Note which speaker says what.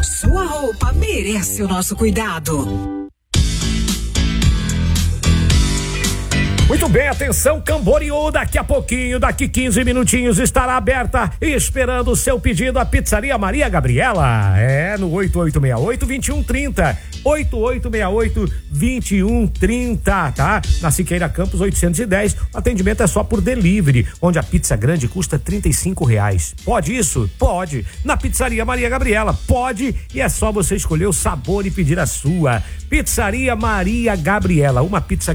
Speaker 1: Sua roupa merece o nosso cuidado.
Speaker 2: Muito bem, atenção, Camboriú, daqui a pouquinho, daqui 15 minutinhos estará aberta esperando o seu pedido a Pizzaria Maria Gabriela. No 8868-2130. 8868-2130, tá? Na Siqueira Campos 810, o atendimento é só por delivery, onde a pizza grande custa R$35. Pode isso? Pode. Na Pizzaria Maria Gabriela, pode, e é só você escolher o sabor e pedir a sua. Pizzaria Maria Gabriela, uma pizza